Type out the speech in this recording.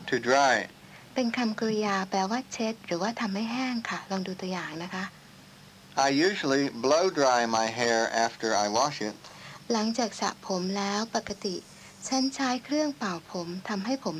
to dry. เป็นคำกริยาแปลว่าเช็ดหรือว่าทำให้แห้งค่ะลองดูตัวอย่างนะคะ I usually blow dry my hair after I wash it. หลังจากสระผมแล้วปกติฉันใช้เครื่องเป่าผมทำให้ผม